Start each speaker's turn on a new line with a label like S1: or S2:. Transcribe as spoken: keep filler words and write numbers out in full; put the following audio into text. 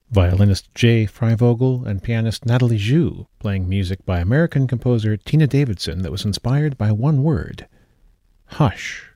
S1: violinist Jay Freivogel and pianist Natalie Zhu, playing music by American composer Tina Davidson that was inspired by one word: hush.